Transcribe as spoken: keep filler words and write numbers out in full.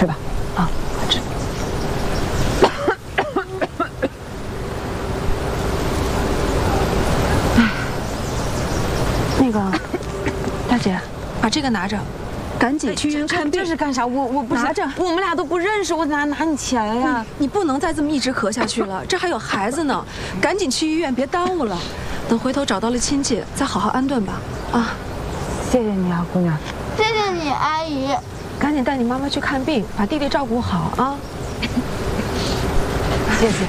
吃吧，啊，快吃。那个，大姐，把这个拿着，赶紧去医院看病。 这是干啥？我我不是拿着， 我们俩都不认识，我哪拿你钱呀？ 你不能再这么一直咳下去了，这还有孩子呢，赶紧去医院，别耽误了。等回头找到了亲戚，再好好安顿吧。啊， 谢谢你啊，姑娘。 谢谢你，阿姨。 赶紧带你妈妈去看病，把弟弟照顾好啊。 谢谢。